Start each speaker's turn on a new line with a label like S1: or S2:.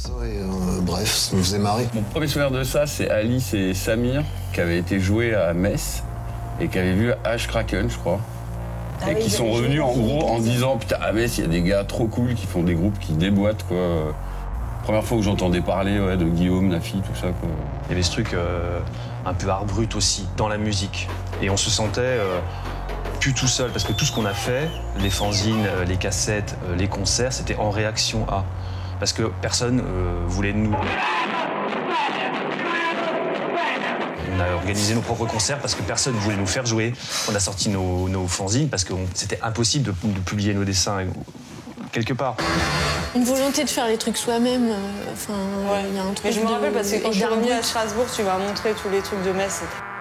S1: Bref, ça nous faisait marrer.
S2: Mon premier souvenir de ça, c'est Alice et Samir qui avaient été joués à Metz et qui avaient vu Ash Kraken, je crois. Et qui sont revenus en gros en disant putain, à Metz, il y a des gars trop cool qui font des groupes qui déboîtent, quoi. Première fois que j'entendais parler de Guillaume, Nafi, tout ça, quoi.
S3: Il y avait ce truc un peu art brut aussi dans la musique. Et on se sentait plus tout seul parce que tout ce qu'on a fait, les fanzines, les cassettes, les concerts, c'était en réaction à. Parce que personne voulait de nous. On a organisé nos propres concerts parce que personne ne voulait nous faire jouer. On a sorti nos fanzines parce que c'était impossible de publier nos dessins quelque part.
S4: Une volonté de faire les trucs soi-même, il y a un truc.
S5: Mais je me rappelle parce que quand je suis revenue à Strasbourg, tu m'as montré tous les trucs de Metz.